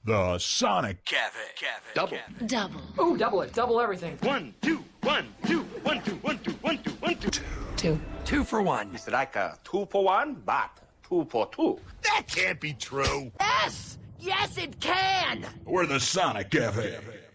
The Sonic Cafe. Double. Double. Ooh, double it. Double everything. 1, 2, 1, 2, 1, 2, 1, 2, 1, 2, 1, 2. Two. 2 for 1. It's like a 2 for 1, but 2 for 2. That can't be true. Yes! Yes, it can! We're the Sonic Cafe.